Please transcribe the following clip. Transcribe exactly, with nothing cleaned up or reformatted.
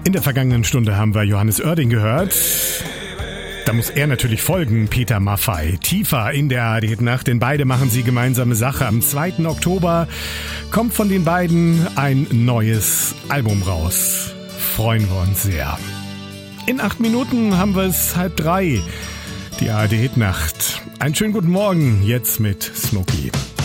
In der vergangenen Stunde haben wir Johannes Oerding gehört. Da muss er natürlich folgen, Peter Maffay. Tiefer in der A R D-Hit-Nacht, denn beide machen sie gemeinsame Sache. Am zweiten Oktober kommt von den beiden ein neues Album raus. Freuen wir uns sehr. In acht Minuten haben wir es halb drei. Die A R D-Hit-Nacht. Einen schönen guten Morgen, jetzt mit Smokey.